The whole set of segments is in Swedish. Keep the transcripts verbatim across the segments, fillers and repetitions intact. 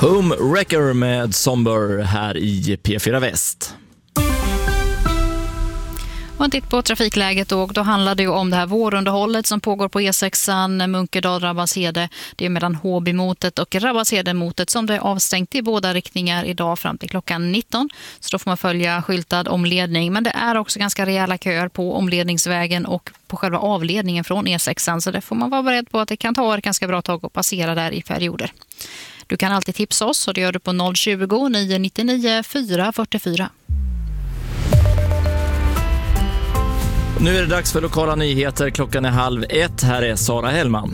Home Wrecker med Somber här i P fyra Väst. Och en titt på trafikläget då, då handlar det ju om det här vårunderhållet som pågår på E sexan Munkedal-Rabbalshede. Det är mellan Håby-motet och Rabbalshede-motet som det är avstängt i båda riktningar idag fram till klockan nitton. Så då får man följa skyltad omledning. Men det är också ganska rejäla köer på omledningsvägen och på själva avledningen från E sexan. Så det får man vara beredd på att det kan ta ett ganska bra tag att passera där i perioder. Du kan alltid tipsa oss och det gör du på noll tjugo, nio nittionio, fyra fyrtiofyra. Nu är det dags för lokala nyheter. Klockan är halv ett. Här är Sara Hellman.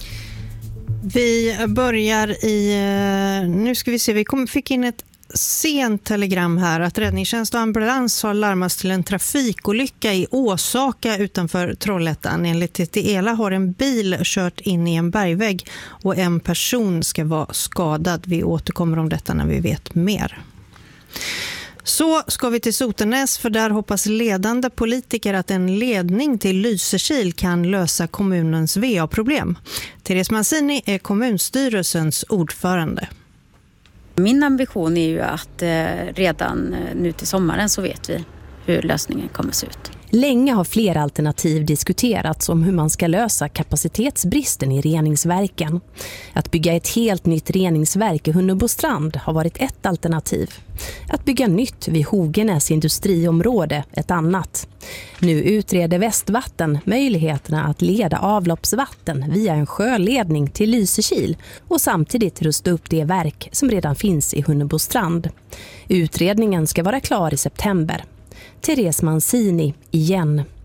Vi börjar i... Nu ska vi se, vi kom, fick in ett sent telegram här att räddningstjänst och ambulans har larmats till en trafikolycka i Åsaka utanför Trollhättan. Enligt T T E L A har en bil kört in i en bergvägg och en person ska vara skadad. Vi återkommer om detta när vi vet mer. Så ska vi till Sotenäs, för där hoppas ledande politiker att en ledning till Lysekil kan lösa kommunens V A-problem. Therese Mancini är kommunstyrelsens ordförande. Min ambition är ju att redan nu till sommaren så vet vi hur lösningen kommer se ut. Länge har flera alternativ diskuterats om hur man ska lösa kapacitetsbristen i reningsverken. Att bygga ett helt nytt reningsverk i Hunnebostrand har varit ett alternativ. Att bygga nytt vid Hogenäs industriområde ett annat. Nu utreder Västvatten möjligheterna att leda avloppsvatten via en sjöledning till Lysekil och samtidigt rusta upp det verk som redan finns i Hunnebostrand. Utredningen ska vara klar i september. Therese Mancini igen.